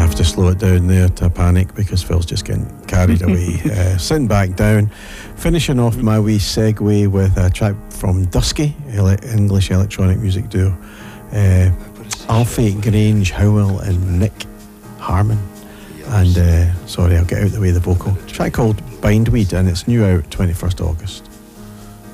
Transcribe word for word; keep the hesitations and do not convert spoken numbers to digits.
have to slow it down there to a panic because Phil's just getting carried away. Uh, sitting back down, finishing off my wee segue with a track from Dusky, ele- English electronic music duo. Uh, Alfie Grange Howell and Nick Harmon. And uh, sorry, I'll get out the way of the vocal. A track called Bindweed, and it's new out twenty-first of August.